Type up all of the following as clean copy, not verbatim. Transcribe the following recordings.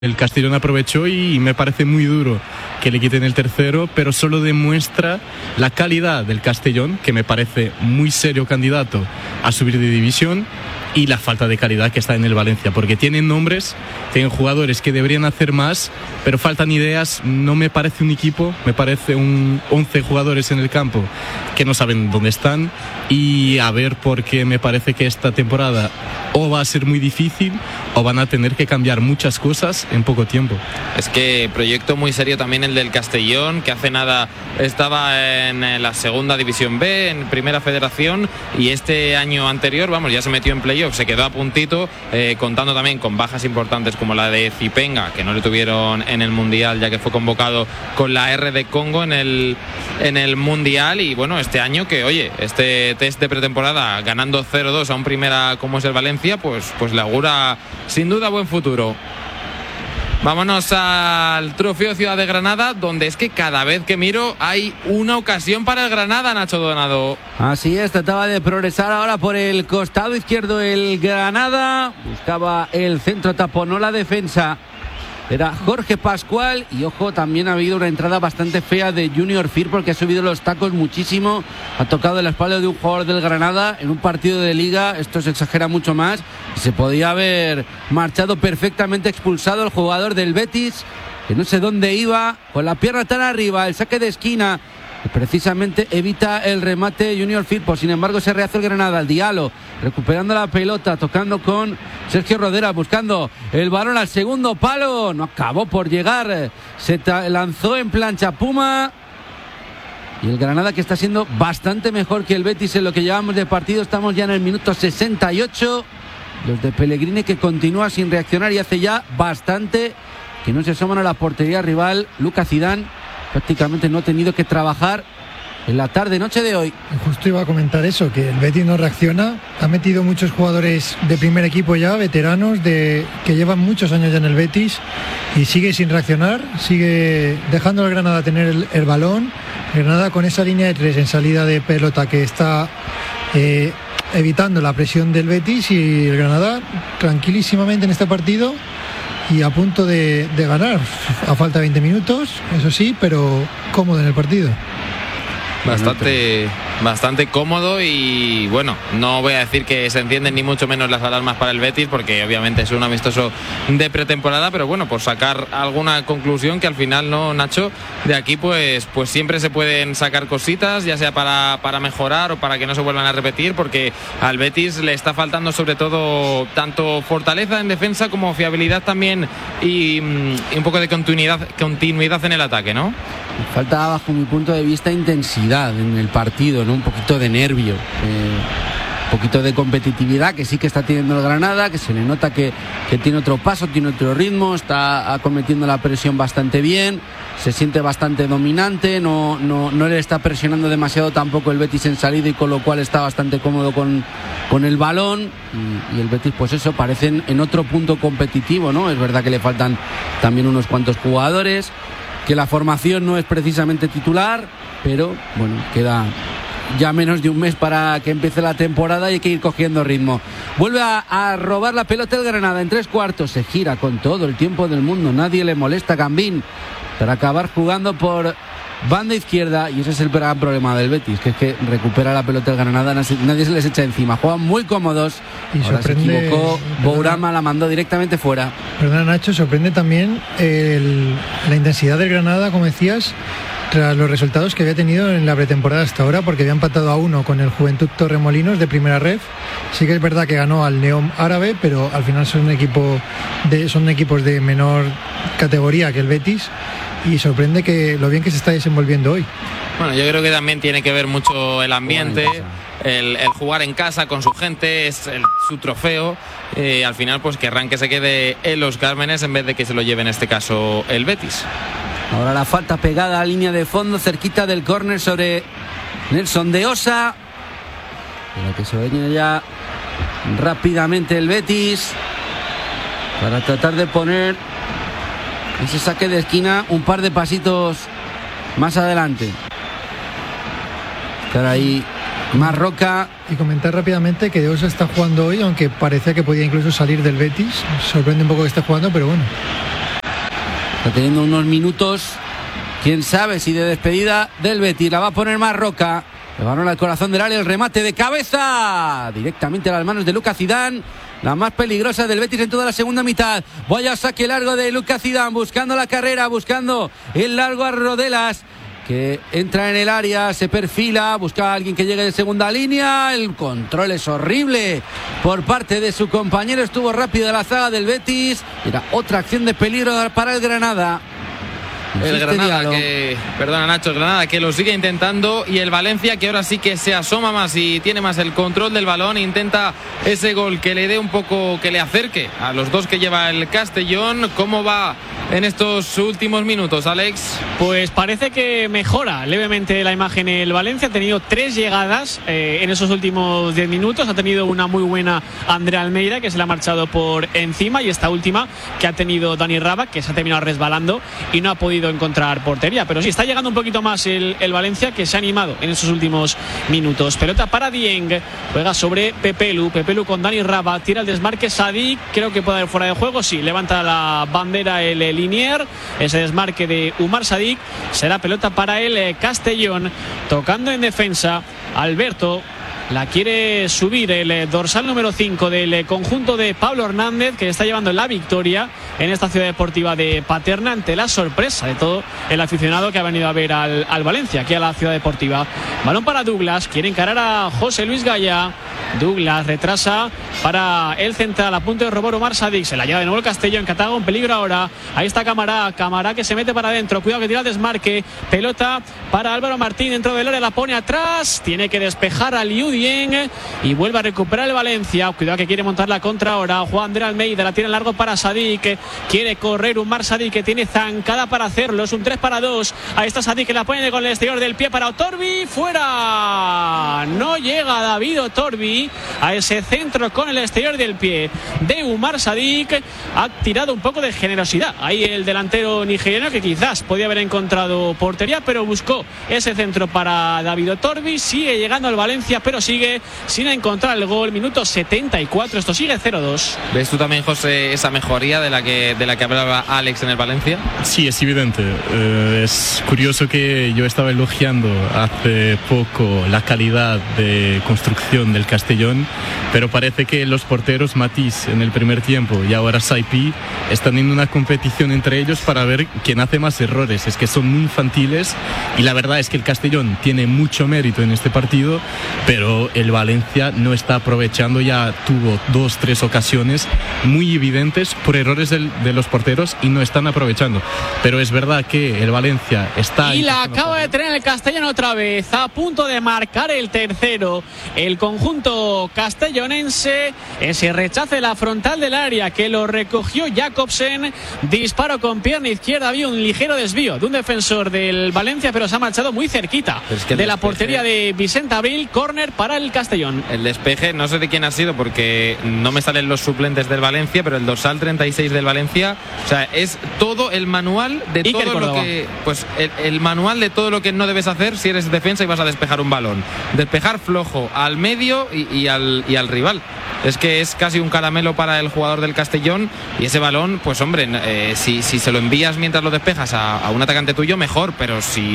El Castellón aprovechó y me parece muy duro que le quiten el tercero, pero solo demuestra la calidad del Castellón, que me parece muy serio candidato a subir de división, y la falta de calidad que está en el Valencia, porque tienen nombres, tienen jugadores que deberían hacer más, pero faltan ideas. No me parece un equipo, me parece 11 jugadores en el campo que no saben dónde están, y a ver, porque me parece que esta temporada o va a ser muy difícil o van a tener que cambiar muchas cosas en poco tiempo. Es que proyecto muy serio también el del Castellón, que hace nada estaba en la segunda división B, en primera federación, y este año anterior, ya se metió en playoff, se quedó a puntito, contando también con bajas importantes como la de Zipenga, que no le tuvieron en el Mundial ya que fue convocado con la R de Congo en el Mundial. Y bueno, este año que, oye, este test de pretemporada ganando 0-2 a un primera como es el Valencia, pues le augura sin duda buen futuro. Vámonos al Trofeo Ciudad de Granada, donde es que cada vez que miro hay una ocasión para el Granada, Nacho Donado. Así es, trataba de progresar ahora por el costado izquierdo el Granada, buscaba el centro, taponó la defensa. Era Jorge Pascual, y ojo, también ha habido una entrada bastante fea de Junior Fir, porque ha subido los tacos muchísimo, ha tocado la espalda de un jugador del Granada en un partido de liga. Esto se exagera mucho más, se podía haber marchado perfectamente expulsado el jugador del Betis, que no sé dónde iba, con la pierna tan arriba, el saque de esquina, y precisamente evita el remate Junior Firpo. Sin embargo, se rehace el Granada, el Diallo recuperando la pelota, tocando con Sergio Rodera, buscando el balón al segundo palo, no acabó por llegar, se lanzó en plancha Puma, y el Granada, que está siendo bastante mejor que el Betis en lo que llevamos de partido. Estamos ya en el minuto 68, los de Pellegrini, que continúa sin reaccionar y hace ya bastante que no se asoman a la portería rival. Lucas Zidane prácticamente no ha tenido que trabajar en la tarde-noche de hoy. Justo iba a comentar eso, que el Betis no reacciona. Ha metido muchos jugadores de primer equipo ya, veteranos, que llevan muchos años ya en el Betis, y sigue sin reaccionar, sigue dejando al Granada tener el balón. El Granada con esa línea de tres en salida de pelota que está evitando la presión del Betis, y el Granada tranquilísimamente en este partido y a punto de ganar, a falta de 20 minutos, eso sí, pero cómodo en el partido. Bastante cómodo, y bueno, no voy a decir que se encienden ni mucho menos las alarmas para el Betis, porque obviamente es un amistoso de pretemporada, pero bueno, por sacar alguna conclusión, que al final, no, Nacho, de aquí pues siempre se pueden sacar cositas, ya sea para mejorar o para que no se vuelvan a repetir, porque al Betis le está faltando sobre todo tanto fortaleza en defensa como fiabilidad también, y un poco de continuidad en el ataque, ¿no? Falta, bajo mi punto de vista, intensidad en el partido, ¿no? Un poquito de nervio, un poquito de competitividad, que sí que está teniendo el Granada, que se le nota que tiene otro paso, tiene otro ritmo, está acometiendo la presión bastante bien, se siente bastante dominante, no le está presionando demasiado tampoco el Betis en salida, y con lo cual está bastante cómodo con el balón, y el Betis, pues eso, parecen en otro punto competitivo, ¿no? Es verdad que le faltan también unos cuantos jugadores, que la formación no es precisamente titular, pero bueno, queda ya menos de un mes para que empiece la temporada y hay que ir cogiendo ritmo. Vuelve a robar la pelota el Granada en 3/4, se gira con todo el tiempo del mundo, nadie le molesta a Gambín para acabar jugando por banda izquierda, y ese es el gran problema del Betis, que es que recupera la pelota el Granada, nadie se les echa encima, juegan muy cómodos. Y ahora se equivocó, Bourama la mandó directamente fuera. Perdona, Nacho, sorprende también la intensidad del Granada, como decías, tras los resultados que había tenido en la pretemporada hasta ahora, porque había empatado a 1 con el Juventud Torremolinos de primera ref. Sí que es verdad que ganó al Neom Árabe, pero al final son equipos de menor categoría que el Betis, y sorprende que lo bien que se está desenvolviendo hoy. Bueno, yo creo que también tiene que ver mucho el ambiente, el jugar en casa con su gente, es su trofeo. Al final, pues querrán que se quede en los Cármenes en vez de que se lo lleve en este caso el Betis. Ahora la falta pegada a la línea de fondo, cerquita del córner sobre Nelson de Osa, para que se venga ya rápidamente el Betis para tratar de poner ese saque de esquina un par de pasitos más adelante. Estar ahí Marroca. Y comentar rápidamente que De Osa está jugando hoy, aunque parecía que podía incluso salir del Betis. Sorprende un poco que esté jugando, pero bueno. Está teniendo unos minutos, quién sabe si de despedida del Betis. La va a poner Marroca. Le balón al corazón del área, el remate de cabeza directamente a las manos de Lucas Zidane, la más peligrosa del Betis en toda la segunda mitad. Vaya saque largo de Lucas Zidane, buscando la carrera, buscando el largo a Rodelas, que entra en el área, se perfila, busca a alguien que llegue de segunda línea. El control es horrible por parte de su compañero, estuvo rápido la zaga del Betis. Era otra acción de peligro para el Granada. El Granada perdona Nacho, el Granada que lo sigue intentando, y el Valencia que ahora sí que se asoma más y tiene más el control del balón, intenta ese gol que le dé un poco, que le acerque a los dos que lleva el Castellón. ¿Cómo va en estos últimos minutos, Alex? Pues parece que mejora levemente la imagen el Valencia. Ha tenido 3 llegadas en esos últimos 10 minutos. Ha tenido una muy buena André Almeida, que se le ha marchado por encima, y esta última que ha tenido Dani Raba, que se ha terminado resbalando y no ha podido encontrar portería. Pero sí, está llegando un poquito más el Valencia, que se ha animado en esos últimos minutos. Pelota para Dieng, juega sobre Pepelu con Dani Raba, tira el desmarque Sadik, creo que puede haber fuera de juego, sí, levanta la bandera el Linier, ese desmarque de Umar Sadik. Será pelota para el Castellón, tocando en defensa Alberto. La quiere subir el dorsal número 5 del conjunto de Pablo Hernández, que está llevando la victoria en esta ciudad deportiva de Paterna, ante la sorpresa de todo el aficionado que ha venido a ver al Valencia, aquí a la ciudad deportiva. Balón para Douglas, quiere encarar a José Luis Gaya. Douglas retrasa para el central, a punto de robar Omar Sadik. Se la lleva de nuevo el Castellón, que ataca un peligro ahora. Ahí está Camará que se mete para adentro. Cuidado que tira el desmarque. Pelota para Álvaro Martín dentro del área, la pone atrás. Tiene que despejar a Liu Dieng y vuelve a recuperar el Valencia. Cuidado que quiere montar la contra ahora. Juan André Almeida la tiene largo para Sadik. Quiere correr Umar Sadik, que tiene zancada para hacerlo. Es un 3-2. Ahí está Sadik, que la pone con el exterior del pie para Otorbi. Fuera. No llega David Otorbi a ese centro con el exterior del pie de Umar Sadik. Ha tirado un poco de generosidad ahí el delantero nigeriano, que quizás podía haber encontrado portería, pero buscó ese centro para David Otorbi. Sigue llegando al Valencia, pero sigue sin encontrar el gol. Minuto 74, esto sigue 0-2. ¿Ves tú también, José, esa mejoría de la que hablaba Alex en el Valencia? Sí, es evidente. Es curioso que yo estaba elogiando hace poco la calidad de construcción del Castellón, pero parece que los porteros Matís en el primer tiempo y ahora Saipi están en una competición entre ellos para ver quién hace más errores. Es que son muy infantiles, y la verdad es que el Castellón tiene mucho mérito en este partido, pero el Valencia no está aprovechando. Ya tuvo 2-3 ocasiones muy evidentes por errores de los porteros y no están aprovechando. Pero es verdad que el Valencia está... Y la acaba de tener el Castellón otra vez, a punto de marcar el tercero. El conjunto castellonense, ese rechace la frontal del área que lo recogió Jacobsen. Disparo con pierna izquierda, había un ligero desvío de un defensor del Valencia, pero se ha marchado muy cerquita de la portería de Vicente Abril. Córner para el Castellón. El despeje, no sé de quién ha sido porque no me salen los suplentes del Valencia, pero el dorsal 36 del Valencia, o sea, es todo el manual de Iker todo Córdoba. lo que, pues el manual de todo lo que no debes hacer si eres defensa y vas a despejar un balón. Despejar flojo al medio y al rival. Es que es casi un caramelo para el jugador del Castellón, y ese balón, pues hombre, si se lo envías mientras lo despejas a un atacante tuyo, mejor, pero si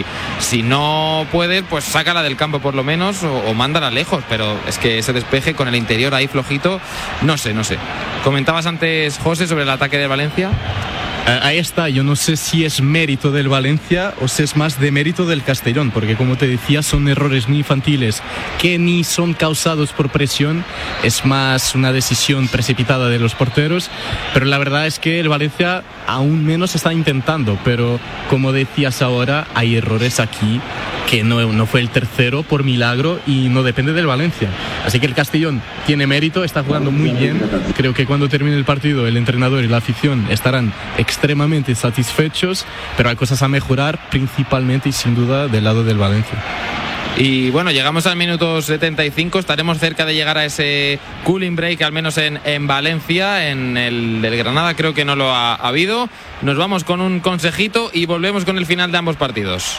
no puedes, pues sácala del campo por lo menos, o mándala lejos. Pero es que ese despeje con el interior ahí flojito, no sé. Comentabas antes, José, sobre el ataque de Valencia. Ahí está, yo no sé si es mérito del Valencia o si es más de mérito del Castellón, porque como te decía, son errores muy infantiles que ni son causados por presión, es más una decisión precipitada de los porteros. Pero la verdad es que el Valencia aún menos está intentando, pero como decías ahora, hay errores aquí que no fue el tercero por milagro y no depende del Valencia. Así que el Castellón tiene mérito, está jugando muy bien. Creo que cuando termine el partido el entrenador y la afición estarán extremadamente satisfechos, pero hay cosas a mejorar, principalmente y sin duda del lado del Valencia. Y bueno, llegamos al minuto 75, estaremos cerca de llegar a ese cooling break, al menos en Valencia. En el del Granada creo que no lo ha habido. Nos vamos con un consejito y volvemos con el final de ambos partidos.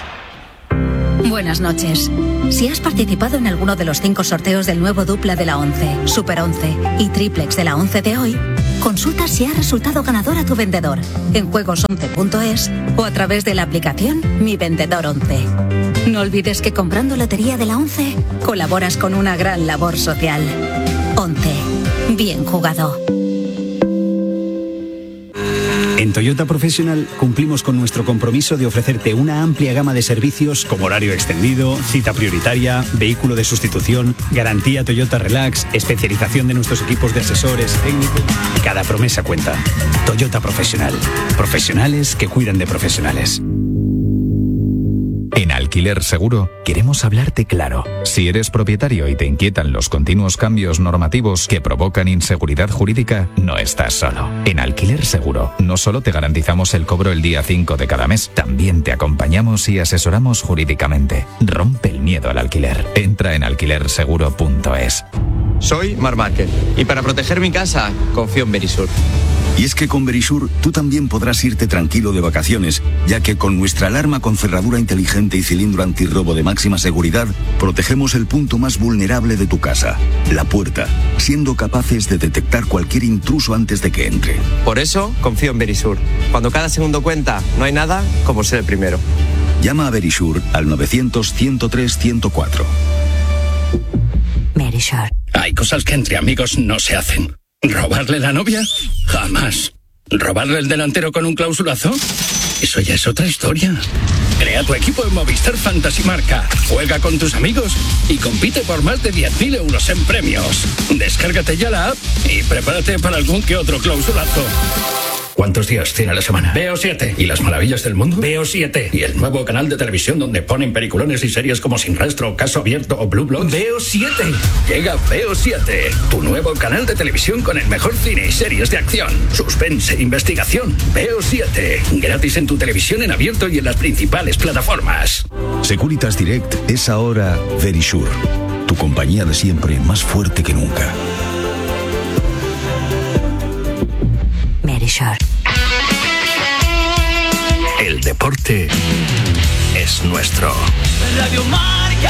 Buenas noches. Si has participado en alguno de los 5 sorteos del nuevo dupla de la 11, Super 11 y Triplex de la 11 de hoy, Consulta si ha resultado ganador a tu vendedor en juegos11.es o a través de la aplicación Mi Vendedor 11. No olvides que comprando Lotería de la 11 colaboras con una gran labor social. 11. Bien jugado. En Toyota Professional cumplimos con nuestro compromiso de ofrecerte una amplia gama de servicios como horario extendido, cita prioritaria, vehículo de sustitución, garantía Toyota Relax, especialización de nuestros equipos de asesores técnicos. Cada promesa cuenta. Toyota Professional. Profesionales que cuidan de profesionales. En Alquiler Seguro queremos hablarte claro. Si eres propietario y te inquietan los continuos cambios normativos que provocan inseguridad jurídica, no estás solo. En Alquiler Seguro no solo te garantizamos el cobro el día 5 de cada mes, también te acompañamos y asesoramos jurídicamente. Rompe el miedo al alquiler. Entra en alquilerseguro.es. Soy Mar Márquez y para proteger mi casa confío en Verisur. Y es que con Verisur tú también podrás irte tranquilo de vacaciones, ya que con nuestra alarma con cerradura inteligente y cilindro antirrobo de máxima seguridad, protegemos el punto más vulnerable de tu casa, la puerta, siendo capaces de detectar cualquier intruso antes de que entre. Por eso confío en Verisur. Cuando cada segundo cuenta, no hay nada como ser el primero. Llama a Verisur al 900-103-104. Verisur. Hay cosas que entre amigos no se hacen. ¿Robarle la novia? Jamás. ¿Robarle el delantero con un clausulazo? Eso ya es otra historia. Crea tu equipo en Movistar Fantasy Marca. Juega con tus amigos y compite por más de 10.000 euros en premios. Descárgate ya la app y prepárate para algún que otro clausulazo. ¿Cuántos días tiene la semana? Veo 7. ¿Y las maravillas del mundo? Veo 7. ¿Y el nuevo canal de televisión donde ponen peliculones y series como Sin Rastro, Caso Abierto o Blue Bloods? Veo 7. Llega Veo 7, tu nuevo canal de televisión con el mejor cine y series de acción, suspense, investigación. Veo 7. Gratis en tu televisión en abierto y en las principales plataformas. Securitas Direct es ahora Verisur, tu compañía de siempre más fuerte que nunca. Verisur. El deporte es nuestro. Radio Marca.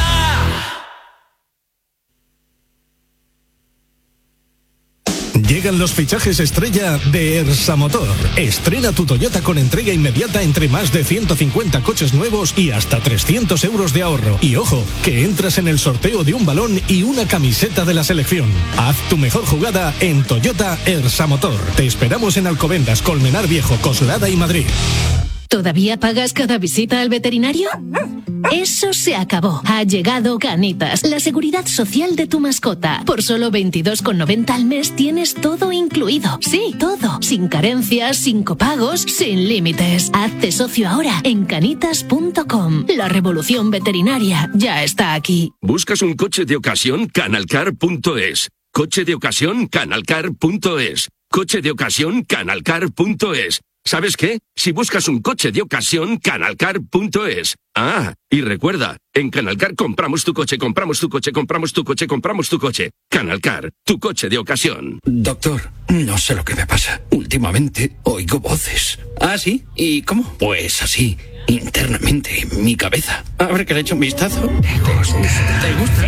Llegan los fichajes estrella de Ersa Motor. Estrena tu Toyota con entrega inmediata entre más de 150 coches nuevos y hasta 300 euros de ahorro. Y ojo, que entras en el sorteo de un balón y una camiseta de la selección. Haz tu mejor jugada en Toyota Ersa Motor. Te esperamos en Alcobendas, Colmenar Viejo, Coslada y Madrid. ¿Todavía pagas cada visita al veterinario? Eso se acabó. Ha llegado Canitas, la seguridad social de tu mascota. Por solo 22,90 al mes tienes todo incluido. Sí, todo. Sin carencias, sin copagos, sin límites. Hazte socio ahora en canitas.com. La revolución veterinaria ya está aquí. ¿Buscas un coche de ocasión? Canalcar.es. Coche de ocasión, Canalcar.es. Coche de ocasión, Canalcar.es. ¿Sabes qué? Si buscas un coche de ocasión, Canalcar.es. Ah, y recuerda, en Canalcar compramos tu coche, compramos tu coche, compramos tu coche, compramos tu coche. Canalcar, tu coche de ocasión. Doctor, no sé lo que me pasa. Últimamente oigo voces. ¿Ah, sí? ¿Y cómo? Pues así, internamente, en mi cabeza. A ver que le echo un vistazo. ¿Te gusta?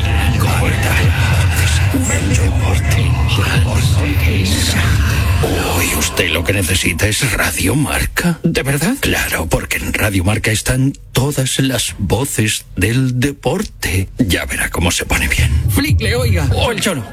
Uy, usted lo que necesita es Radio Marca. ¿De verdad? Claro, porque en Radio Marca están todas las voces del deporte. Ya verá cómo se pone bien. Flick, le oiga. O el Cholo.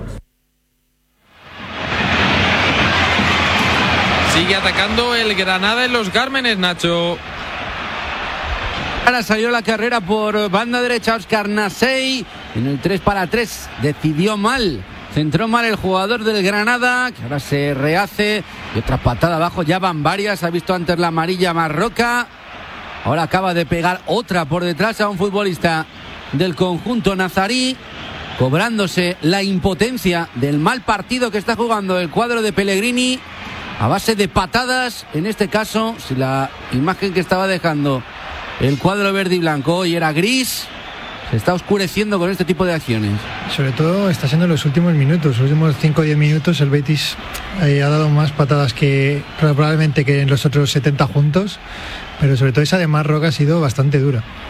Sigue atacando el Granada en los Cármenes, Nacho. Ahora salió la carrera por banda derecha Óscar Nasey. En el 3-3 decidió mal. Centró mal el jugador del Granada, que ahora se rehace. Y otra patada abajo, ya van varias. Ha visto antes la amarilla Marroca. Ahora acaba de pegar otra por detrás a un futbolista del conjunto nazarí, cobrándose la impotencia del mal partido que está jugando el cuadro de Pellegrini a base de patadas. En este caso, si la imagen que estaba dejando el cuadro verde y blanco hoy era gris, se está oscureciendo con este tipo de acciones. Sobre todo está siendo en los últimos minutos, los últimos 5 o 10 minutos el Betis ha dado más patadas que probablemente que en los otros 70 juntos, pero sobre todo esa de Marroca ha sido bastante dura.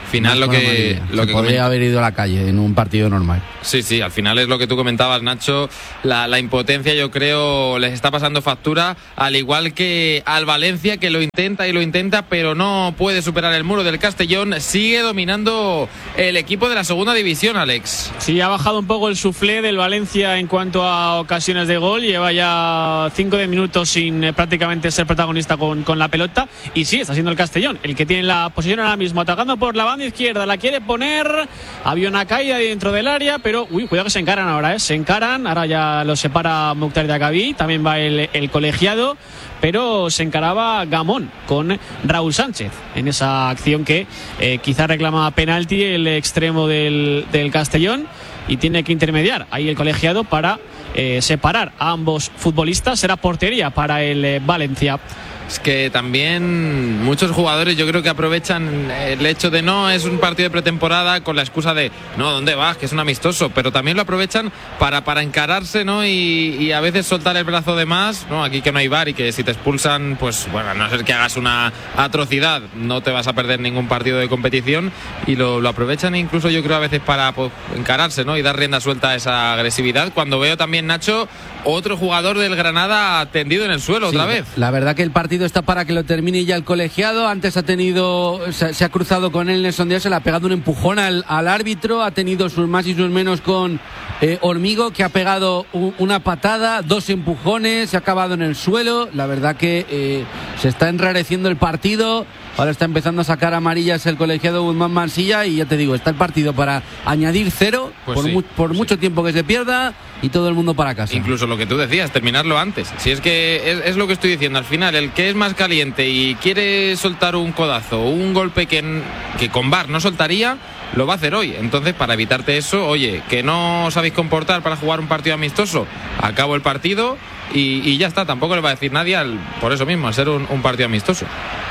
final lo que podría haber ido a la calle en un partido normal. Sí, al final es lo que tú comentabas, Nacho, la impotencia yo creo les está pasando factura, al igual que al Valencia, que lo intenta, pero no puede superar el muro del Castellón. Sigue dominando el equipo de la segunda división, Alex. Sí, ha bajado un poco el suflé del Valencia en cuanto a ocasiones de gol, lleva ya 5-10 minutos sin prácticamente ser protagonista con la pelota, y sí, está siendo el Castellón el que tiene la posición ahora mismo, atacando por la banda izquierda, la quiere poner, había una caída dentro del área, pero cuidado que se encaran ahora, ahora ya lo separa Mukhtar Diakhaby, también va el colegiado, pero se encaraba Gamón con Raúl Sánchez en esa acción que quizá reclama penalti el extremo del Castellón, y tiene que intermediar ahí el colegiado para separar a ambos futbolistas. Será portería para el Valencia. Es que también muchos jugadores yo creo que aprovechan el hecho de no es un partido de pretemporada con la excusa de no, ¿dónde vas? Que es un amistoso, pero también lo aprovechan para encararse, ¿no? Y a veces soltar el brazo de más, ¿no? Aquí que no hay VAR y que si te expulsan, pues bueno, a no ser que hagas una atrocidad, no te vas a perder ningún partido de competición, y lo aprovechan incluso yo creo a veces para encararse, ¿no? Y dar rienda suelta a esa agresividad. Cuando veo también, Nacho, otro jugador del Granada tendido en el suelo otra vez. La verdad que el partido está para que lo termine ya el colegiado. Antes se ha cruzado con él Nelson Díaz, se le ha pegado un empujón al árbitro, ha tenido sus más y sus menos con Hormigo, que ha pegado una patada, 2 empujones, se ha acabado en el suelo. La verdad que se está enrareciendo el partido. Ahora está empezando a sacar amarillas el colegiado Guzmán Mansilla, y ya te digo, está el partido para añadir 0 por mucho tiempo que se pierda, y todo el mundo para casa. Incluso lo que tú decías, terminarlo antes. Si es que es lo que estoy diciendo, al final el que es más caliente y quiere soltar un codazo, un golpe que con VAR no soltaría, lo va a hacer hoy. Entonces, para evitarte eso, oye, que no os sabéis comportar para jugar un partido amistoso, acabo el partido y ya está. Tampoco le va a decir nadie por eso mismo, al ser un partido amistoso.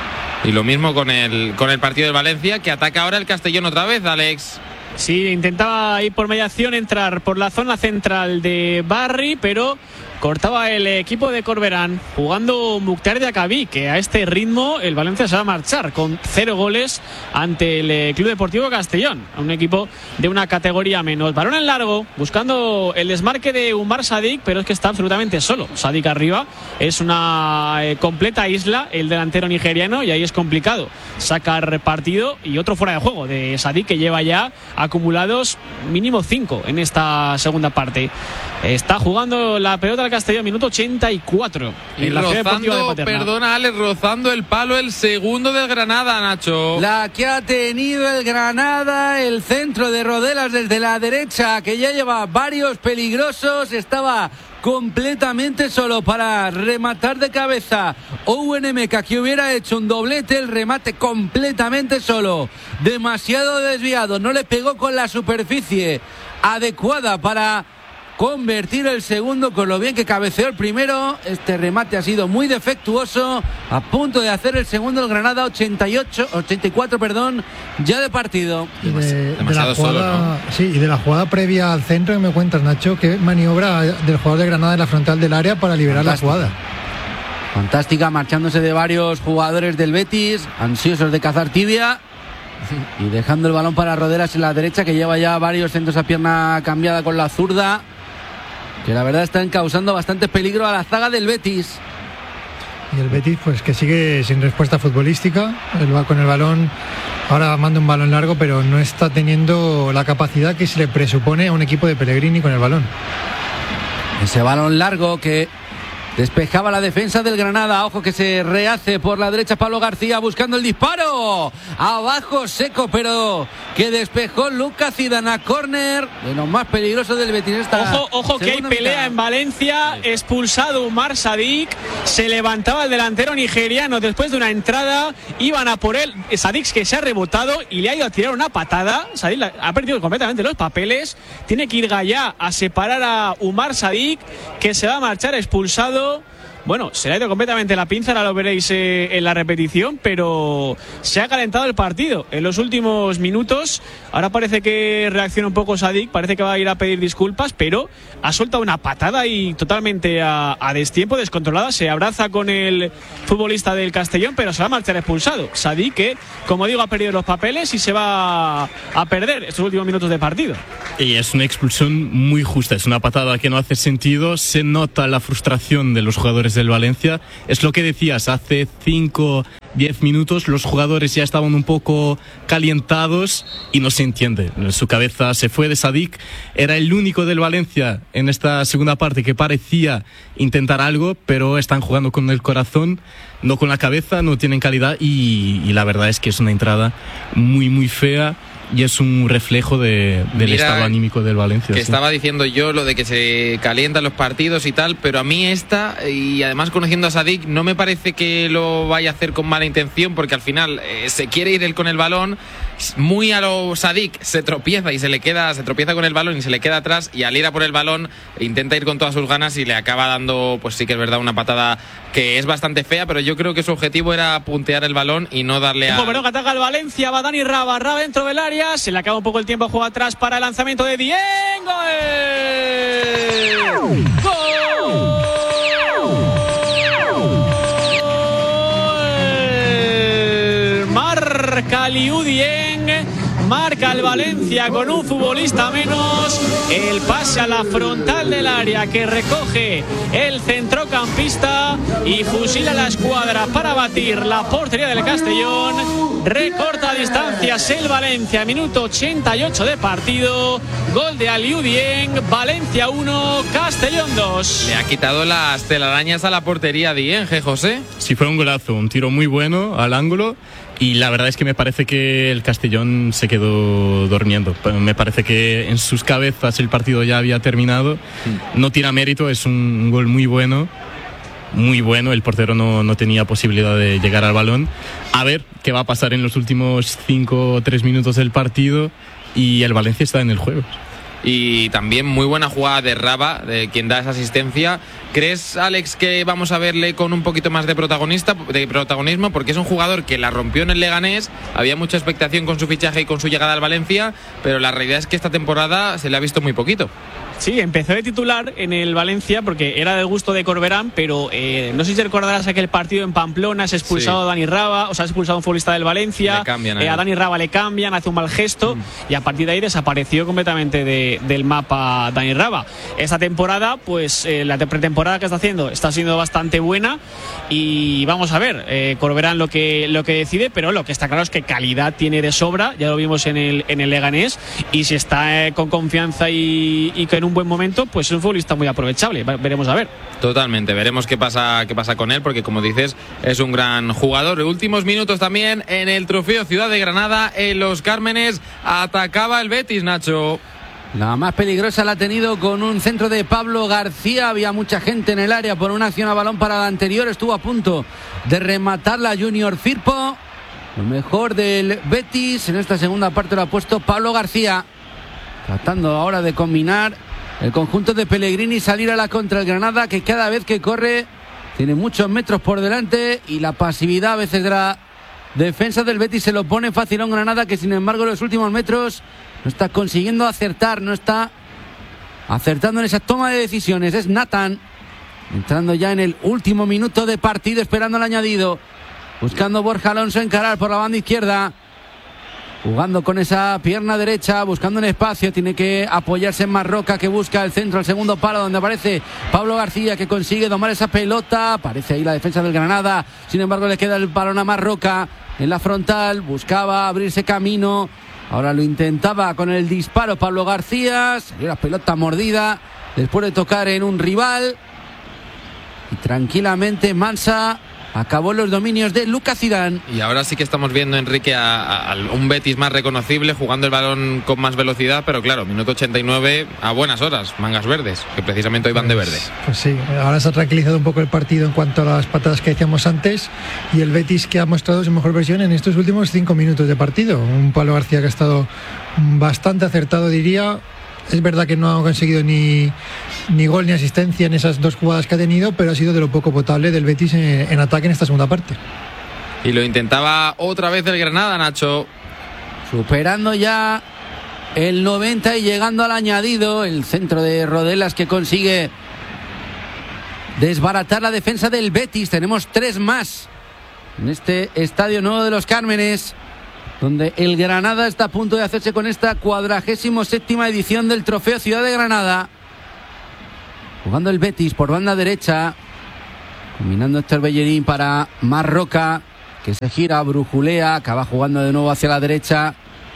Y lo mismo con el partido del Valencia, que ataca ahora el Castellón otra vez, Alex. Sí, intentaba ir por mediación entrar por la zona central de Barry, pero cortaba el equipo de Corberán, jugando Mukhtar Diakhaby, que a este ritmo el Valencia se va a marchar con 0 goles ante el Club Deportivo Castellón, un equipo de una categoría menos. Balón en largo, buscando el desmarque de Umar Sadik, pero es que está absolutamente solo. Sadik arriba, es una completa isla el delantero nigeriano, y ahí es complicado sacar partido. Y otro fuera de juego de Sadik, que lleva ya acumulados mínimo 5 en esta segunda parte. Está jugando la pelota del Castellón, minuto 84. Y rozando el palo el segundo del Granada, Nacho. La que ha tenido el Granada, el centro de Rodelas desde la derecha, que ya lleva varios peligrosos, estaba completamente solo para rematar de cabeza Owen Emeka, que hubiera hecho un doblete, el remate completamente solo, demasiado desviado, no le pegó con la superficie adecuada para convertir el segundo, con lo bien que cabeceó el primero. Este remate ha sido muy defectuoso, a punto de hacer el segundo el Granada. 84 ya de partido. Demasiado solo, ¿no? Sí, y de la jugada previa al centro, que me cuentas, Nacho, qué maniobra del jugador de Granada en la frontal del área para liberar la jugada. Fantástica, marchándose de varios jugadores del Betis, ansiosos de cazar tibia, y dejando el balón para Rodelas en la derecha, que lleva ya varios centros a pierna cambiada con la zurda, que la verdad están causando bastante peligro a la zaga del Betis. Y el Betis, pues que sigue sin respuesta futbolística. Él va con el balón, ahora manda un balón largo, pero no está teniendo la capacidad que se le presupone a un equipo de Pellegrini con el balón. Ese balón largo que despejaba la defensa del Granada. Ojo que se rehace por la derecha Pablo García buscando el disparo. Abajo seco, pero que despejó Lucas Zidane. Córner de los más peligrosos del Betis. Ojo que hay pelea en Valencia. Expulsado Umar Sadik. Se levantaba el delantero nigeriano después de una entrada. Iban a por él. Sadik, que se ha rebotado y le ha ido a tirar una patada. Sadik ha perdido completamente los papeles. Tiene que ir Gallá a separar a Umar Sadik, que se va a marchar expulsado bueno, se le ha ido completamente la pinza, ahora lo veréis en la repetición, pero se ha calentado el partido en los últimos minutos. Ahora parece que reacciona un poco Sadik, parece que va a ir a pedir disculpas, pero ha soltado una patada y totalmente a destiempo, descontrolada. Se abraza con el futbolista del Castellón, pero se va a marchar expulsado. Sadik, que, como digo, ha perdido los papeles y se va a perder estos últimos minutos de partido. Y es una expulsión muy justa, es una patada que no hace sentido. Se nota la frustración de los jugadores del Valencia. Es lo que decías, hace 5-10 minutos los jugadores ya estaban un poco calientados y no se entiende. Su cabeza se fue de Sadik. Era el único del Valencia en esta segunda parte que parecía intentar algo, pero están jugando con el corazón, no con la cabeza, no tienen calidad y la verdad es que es una entrada muy, muy fea. Y es un reflejo del estado anímico del Valencia. Que sí. Estaba diciendo yo lo de que se calientan los partidos y tal, pero a mí esta, y además conociendo a Sadik, no me parece que lo vaya a hacer con mala intención, porque al final se quiere ir él con el balón, muy a lo Sadik, se tropieza con el balón y se le queda atrás, y al ir a por el balón intenta ir con todas sus ganas y le acaba dando, pues sí que es verdad, una patada que es bastante fea, pero yo creo que su objetivo era puntear el balón y no darle a... Pero que ataca el Valencia, va Dani Raba dentro del área. Se le acaba un poco el tiempo, juega atrás para el lanzamiento de Dieng. ¡Gol! Marca Liu Dieng, marca el Valencia con un futbolista menos. El pase a la frontal del área que recoge el centrocampista y fusila la escuadra para batir la portería del Castellón. Recorta distancias el Valencia, minuto 88 de partido. Gol de Aliou Dieng, Valencia 1, Castellón 2. Le ha quitado las telarañas a la portería Dieng, José. Sí, fue un golazo, un tiro muy bueno al ángulo. Y la verdad es que me parece que el Castellón se quedó durmiendo. Me parece que en sus cabezas el partido ya había terminado. No tira mérito, es un gol muy bueno. Muy bueno, el portero no tenía posibilidad de llegar al balón. A ver qué va a pasar en los últimos 5 o 3 minutos del partido. Y el Valencia está en el juego. Y también muy buena jugada de Raba, de quien da esa asistencia. ¿Crees, Alex, que vamos a verle con un poquito más de protagonismo? Porque es un jugador que la rompió en el Leganés, había mucha expectación con su fichaje y con su llegada al Valencia, pero la realidad es que esta temporada se le ha visto muy poquito. Sí, empezó de titular en el Valencia porque era del gusto de Corberán, pero no sé si recordarás aquel partido en Pamplona, se ha expulsado a Dani Raba, se ha expulsado a un futbolista del Valencia, a Dani Raba le cambian, hace un mal gesto y a partir de ahí desapareció completamente del mapa Dani Raba. Esta temporada, pues la pretemporada que está haciendo está siendo bastante buena y vamos a ver, Corberán lo que decide, pero lo que está claro es que calidad tiene de sobra, ya lo vimos en el Leganés, y si está con confianza y que en un buen momento, pues es un futbolista muy aprovechable. Veremos a ver. Totalmente, veremos qué pasa con él, porque como dices, es un gran jugador. En últimos minutos también en el Trofeo Ciudad de Granada, en Los Cármenes, atacaba el Betis, Nacho. La más peligrosa la ha tenido con un centro de Pablo García. Había mucha gente en el área por una acción a balón para la anterior. Estuvo a punto de rematarla Junior Firpo. Lo mejor del Betis en esta segunda parte lo ha puesto Pablo García, tratando ahora de combinar el conjunto de Pellegrini y salir a la contra el Granada, que cada vez que corre tiene muchos metros por delante y la pasividad a veces de la defensa del Betis se lo pone fácil a un Granada que sin embargo en los últimos metros no está consiguiendo acertar, no está acertando en esa toma de decisiones. Es Nathan entrando ya en el último minuto de partido, esperando el añadido, buscando Borja Alonso encarar por la banda izquierda, jugando con esa pierna derecha, buscando un espacio, tiene que apoyarse en Marroca, que busca el centro al segundo palo, donde aparece Pablo García, que consigue domar esa pelota. Aparece ahí la defensa del Granada, sin embargo le queda el balón a Marroca en la frontal, buscaba abrirse camino, ahora lo intentaba con el disparo Pablo García, salió la pelota mordida después de tocar en un rival y tranquilamente Mansa acabó los dominios de Lucas Zidane. Y ahora sí que estamos viendo, Enrique, a un Betis más reconocible, jugando el balón con más velocidad, pero claro, minuto 89 a buenas horas, mangas verdes, que precisamente hoy van de verde. Pues sí, ahora se ha tranquilizado un poco el partido en cuanto a las patadas que decíamos antes, y el Betis que ha mostrado su mejor versión en estos últimos 5 minutos de partido. Un Pablo García que ha estado bastante acertado, diría, Es verdad que no ha conseguido ni gol ni asistencia en esas 2 jugadas que ha tenido, pero ha sido de lo poco potable del Betis en ataque en esta segunda parte. Y lo intentaba otra vez el Granada, Nacho. Superando ya el 90 y llegando al añadido, el centro de Rodelas que consigue desbaratar la defensa del Betis. Tenemos 3 más en este Estadio Nuevo de los Cármenes, donde el Granada está a punto de hacerse con esta 47ª edición del Trofeo Ciudad de Granada. Jugando el Betis por banda derecha, combinando Héctor Bellerín para Marroca, que se gira, brujulea, acaba jugando de nuevo hacia la derecha,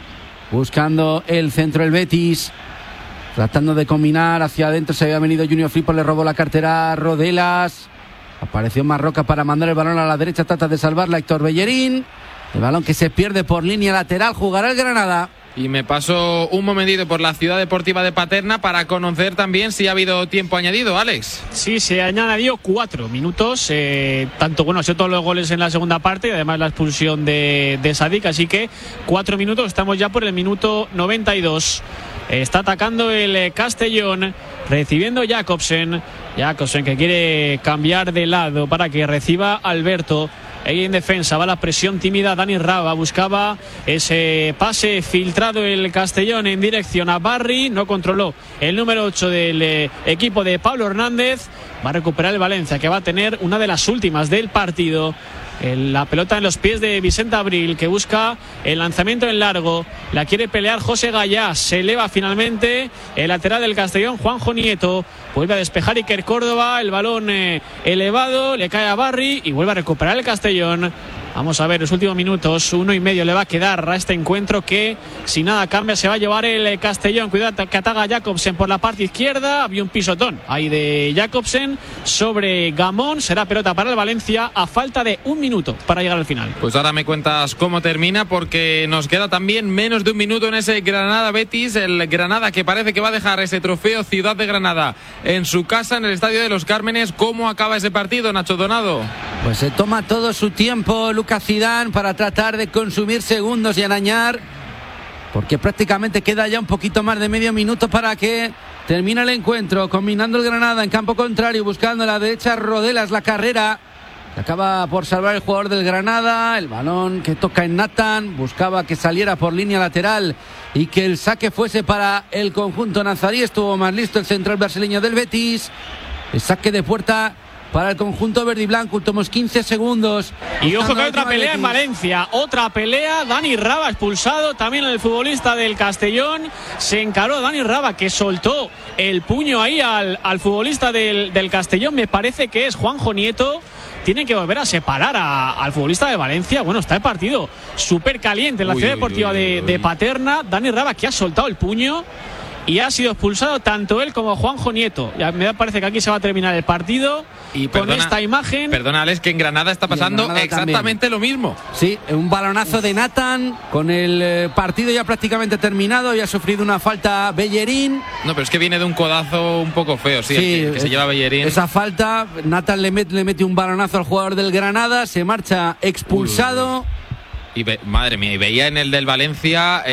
buscando el centro el Betis, tratando de combinar hacia adentro. Se había venido Junior Firpo, le robó la cartera a Rodelas, apareció Marroca para mandar el balón a la derecha, trata de salvarla Héctor Bellerín. El balón que se pierde por línea lateral, jugará el Granada. Y me paso un momentito por la Ciudad Deportiva de Paterna para conocer también si ha habido tiempo añadido, Alex. Sí, se han añadido 4 minutos. Tanto, bueno, ha sido todos los goles en la segunda parte y además la expulsión de Sadik. Así que 4 minutos, estamos ya por el minuto 92. Está atacando el Castellón, recibiendo Jacobsen. Jacobsen que quiere cambiar de lado para que reciba Alberto. Ahí en defensa va la presión tímida. Dani Raba buscaba ese pase filtrado el Castellón en dirección a Barry. No controló el número 8 del equipo de Pablo Hernández. Va a recuperar el Valencia, que va a tener una de las últimas del partido. La pelota en los pies de Vicente Abril, que busca el lanzamiento en largo. La quiere pelear José Gallá. Se eleva finalmente el lateral del Castellón, Juanjo Nieto. Vuelve a despejar Iker Córdoba. El balón elevado, le cae a Barry y vuelve a recuperar el Castellón. Vamos a ver los últimos minutos. 1,5 le va a quedar a este encuentro, que si nada cambia se va a llevar el Castellón. Cuidado que ataca Jacobsen por la parte izquierda. Había un pisotón ahí de Jacobsen sobre Gamón. Será pelota para el Valencia a falta de 1 minuto para llegar al final. Pues ahora me cuentas cómo termina, porque nos queda también menos de 1 minuto en ese Granada Betis. El Granada que parece que va a dejar ese trofeo Ciudad de Granada en su casa, en el Estadio de los Cármenes. ¿Cómo acaba ese partido, Nacho Donado? Pues se toma todo su tiempo Lucas Zidane para tratar de consumir segundos y arañar, porque prácticamente queda ya un poquito más de medio minuto para que termine el encuentro. Combinando el Granada en campo contrario, buscando a la derecha Rodelas, la carrera. Acaba por salvar el jugador del Granada. El balón que toca en Nathan. Buscaba que saliera por línea lateral y que el saque fuese para el conjunto nazarí. Estuvo más listo el central brasileño del Betis. El saque de puerta para el conjunto verde y blanco. Últimos 15 segundos. Y ojo que hay otra pelea en Valencia. Otra pelea. Dani Raba expulsado. También el futbolista del Castellón. Se encaró Dani Raba, que soltó el puño ahí al futbolista del Castellón. Me parece que es Juanjo Nieto. Tienen que volver a separar al futbolista de Valencia. Bueno, está el partido súper caliente en la Ciudad Deportiva de Paterna. Dani Raba, que ha soltado el puño y ha sido expulsado tanto él como Juanjo Nieto. Ya me parece que aquí se va a terminar el partido. Y con esta imagen. Perdona, Alex, que en Granada está pasando exactamente lo mismo. Sí, un balonazo de Nathan con el partido ya prácticamente terminado. Había sufrido una falta Bellerín. No, pero es que viene de un codazo un poco feo, sí, el que se lleva Bellerín. Esa falta, Nathan le mete un balonazo al jugador del Granada, se marcha expulsado. Y madre mía, y veía en el del Valencia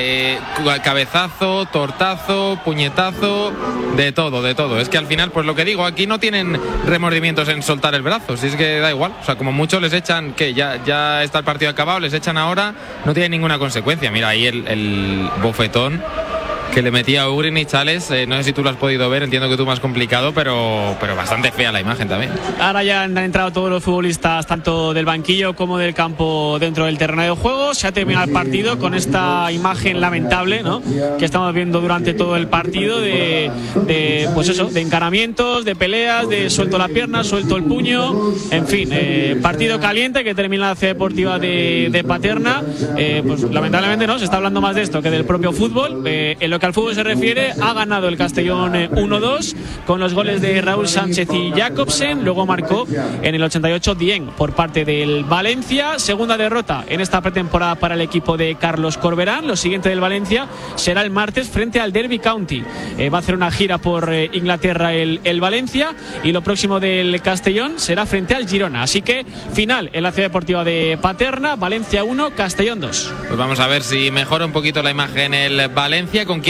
cabezazo, tortazo, puñetazo, de todo. Es que al final, pues lo que digo, aquí no tienen remordimientos en soltar el brazo, si es que da igual. O sea, como muchos les echan, que ya está el partido acabado, les echan ahora, no tiene ninguna consecuencia. Mira ahí el bofetón que le metía a Ugrinic, Alex. No sé si tú lo has podido ver, entiendo que tú más complicado, pero bastante fea la imagen también. Ahora ya han entrado todos los futbolistas, tanto del banquillo como del campo, dentro del terreno de juego. Se ha terminado el partido con esta imagen lamentable, ¿no?, que estamos viendo durante todo el partido, de encaramientos, de peleas, de suelto la pierna, suelto el puño, en fin, partido caliente que termina la Ciudad Deportiva de Paterna. Pues lamentablemente no se está hablando más de esto que del propio fútbol. En lo que al fútbol se refiere, ha ganado el Castellón 1-2 con los goles de Raúl Sánchez y Jacobsen. Luego marcó en el 88 Dieng por parte del Valencia. Segunda derrota en esta pretemporada para el equipo de Carlos Corberán. Lo siguiente del Valencia será el martes frente al Derby County. Va a hacer una gira por Inglaterra el Valencia, y lo próximo del Castellón será frente al Girona. Así que final en la Ciudad Deportiva de Paterna, Valencia 1, Castellón 2. Pues vamos a ver si mejora un poquito la imagen el Valencia. ¿Con quién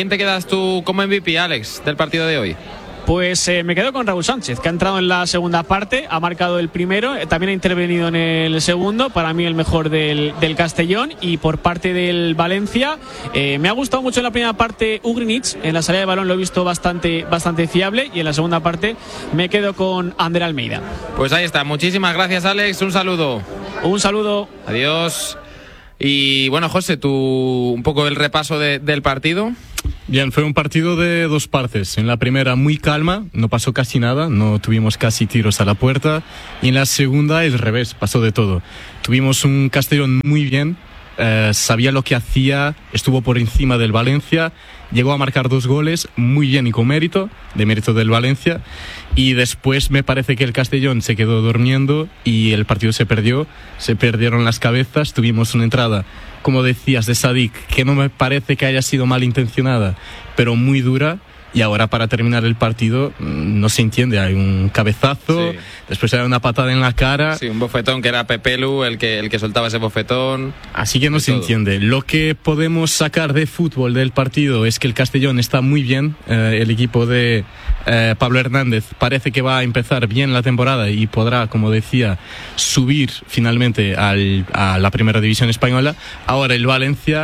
quién te quedas tú como MVP, Alex, del partido de hoy? Pues me quedo con Raúl Sánchez, que ha entrado en la segunda parte, ha marcado el primero, también ha intervenido en el segundo, para mí el mejor del Castellón. Y por parte del Valencia, me ha gustado mucho en la primera parte Ugrinic, en la salida de balón lo he visto bastante fiable, y en la segunda parte me quedo con Ander Almeida. Pues ahí está, muchísimas gracias, Alex, un saludo. Un saludo. Adiós. Y bueno, José, tú un poco el repaso del partido. Bien, fue un partido de dos partes. En la primera muy calma, no pasó casi nada, no tuvimos casi tiros a la puerta. Y en la segunda el revés, pasó de todo. Tuvimos un Castellón muy bien, sabía lo que hacía, estuvo por encima del Valencia, llegó a marcar 2 goles, muy bien y con mérito, de mérito del Valencia. Y después me parece que el Castellón se quedó durmiendo y el partido se perdió, se perdieron las cabezas, tuvimos una entrada, como decías, de Sadik, que no me parece que haya sido malintencionada, pero muy dura. Y ahora para terminar el partido no se entiende, hay un cabezazo, sí. Después hay una patada en la cara. Sí, un bofetón que era Pepelu el que soltaba ese bofetón. Así que no se entiende. Lo que podemos sacar de fútbol del partido es que el Castellón está muy bien, el equipo de Pablo Hernández parece que va a empezar bien la temporada y podrá, como decía, subir finalmente a la primera división española. Ahora el Valencia...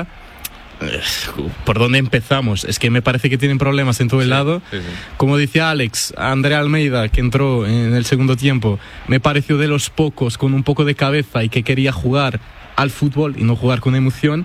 ¿Por dónde empezamos? Es que me parece que tienen problemas en todo el lado. Sí. Como decía Alex, Andrea Almeida, que entró en el segundo tiempo, me pareció de los pocos con un poco de cabeza y que quería jugar al fútbol y no jugar con emoción.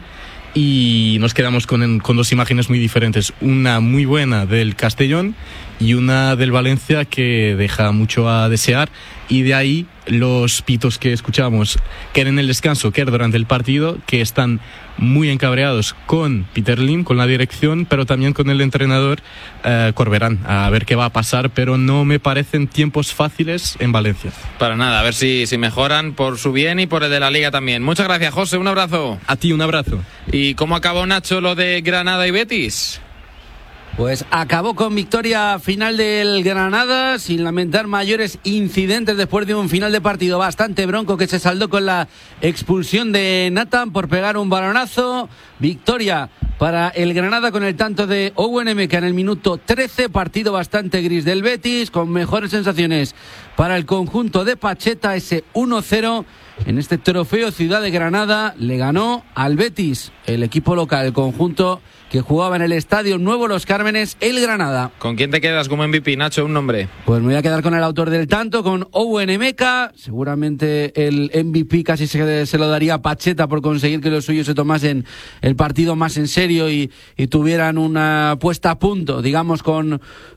Y nos quedamos con 2 imágenes muy diferentes. Una muy buena del Castellón y una del Valencia que deja mucho a desear. Y de ahí los pitos que escuchamos, que era en el descanso, que era durante el partido, que están muy encabreados con Peter Lim, con la dirección, pero también con el entrenador Corberán, a ver qué va a pasar, pero no me parecen tiempos fáciles en Valencia. Para nada, a ver si mejoran por su bien y por el de la Liga también. Muchas gracias, José, un abrazo. A ti, un abrazo. ¿Y cómo acabó, Nacho, lo de Granada y Betis? Pues acabó con victoria final del Granada, sin lamentar mayores incidentes después de un final de partido bastante bronco que se saldó con la expulsión de Nathan por pegar un balonazo. Victoria para el Granada con el tanto de Owen Emeka en el minuto 13, partido bastante gris del Betis, con mejores sensaciones para el conjunto de Pacheta. Ese 1-0 en este trofeo Ciudad de Granada le ganó al Betis, el equipo local, el conjunto que jugaba en el Estadio Nuevo Los Cármenes, el Granada. ¿Con quién te quedas como MVP, Nacho? Un nombre. Pues me voy a quedar con el autor del tanto, con Owen Emeka. Seguramente el MVP casi se lo daría a Pacheta por conseguir que los suyos se tomasen el partido más en serio y tuvieran una puesta a punto, digamos, con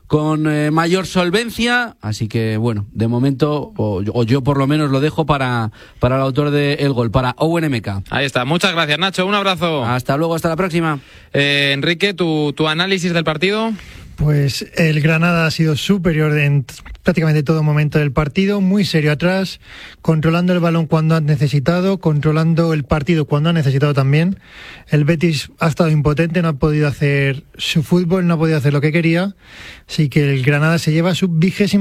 mayor solvencia. Así que, bueno, de momento, o yo por lo menos lo dejo para el autor del gol, para Owen Emeka. Ahí está. Muchas gracias, Nacho. Un abrazo. Hasta luego, hasta la próxima. Enrique, ¿tu análisis del partido? Pues el Granada ha sido superior en prácticamente todo momento del partido, muy serio atrás, controlando el balón cuando ha necesitado, controlando el partido cuando ha necesitado también. El Betis ha estado impotente, no ha podido hacer su fútbol, no ha podido hacer lo que quería, así que el Granada se lleva su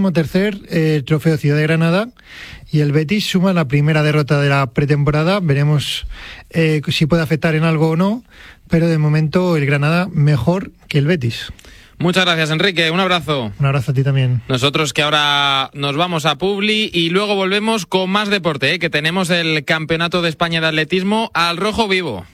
23º trofeo Ciudad de Granada y el Betis suma la primera derrota de la pretemporada. Veremos si puede afectar en algo o no, pero de momento el Granada mejor que el Betis. Muchas gracias, Enrique. Un abrazo. Un abrazo a ti también. Nosotros que ahora nos vamos a Publi y luego volvemos con más deporte, que tenemos el Campeonato de España de Atletismo al rojo vivo.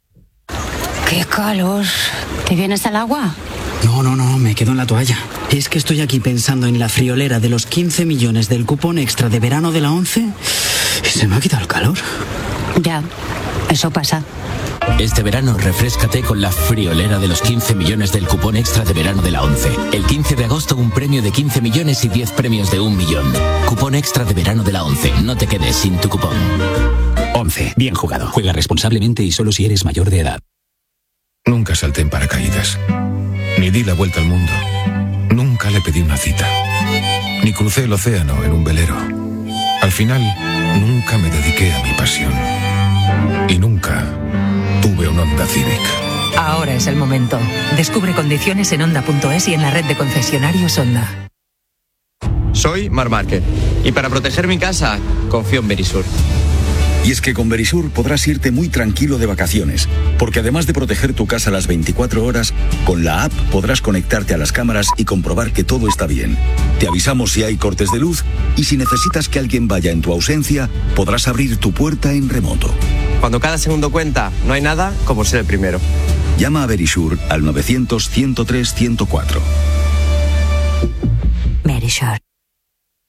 ¡Qué calor! ¿Te vienes al agua? No, me quedo en la toalla. Es que estoy aquí pensando en la friolera de los 15 millones del cupón extra de verano de la 11 y se me ha quitado el calor. Ya, eso pasa. Este verano refréscate con la friolera de los 15 millones del cupón extra de verano de la 11. El 15 de agosto un premio de 15 millones y 10 premios de 1 millón. Cupón extra de verano de la 11. No te quedes sin tu cupón. 11. Bien jugado. Juega responsablemente y solo si eres mayor de edad. Nunca salté en paracaídas. Ni di la vuelta al mundo. Nunca le pedí una cita. Ni crucé el océano en un velero. Al final, nunca me dediqué a mi pasión. Y nunca tuve un Honda Civic. Ahora es el momento. Descubre condiciones en Honda.es y en la red de concesionarios Honda. Soy Marc Márquez y para proteger mi casa confío en Verisur. Y es que con Verisur podrás irte muy tranquilo de vacaciones, porque además de proteger tu casa las 24 horas, con la app podrás conectarte a las cámaras y comprobar que todo está bien. Te avisamos si hay cortes de luz y si necesitas que alguien vaya en tu ausencia, podrás abrir tu puerta en remoto. Cuando cada segundo cuenta, no hay nada como ser el primero. Llama a Verisur al 900 103 104. Verisur.